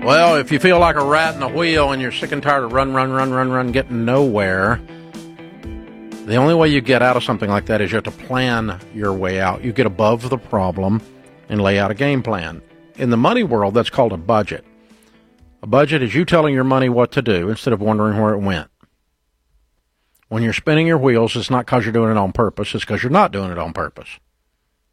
Well, if you feel like a rat in a wheel and you're sick and tired of run, getting nowhere, the only way you get out of something like that is you have to plan your way out. You get above the problem and lay out a game plan. In the money world, that's called a budget. A budget is you telling your money what to do instead of wondering where it went. When you're spinning your wheels, it's not because you're doing it on purpose. It's because you're not doing it on purpose.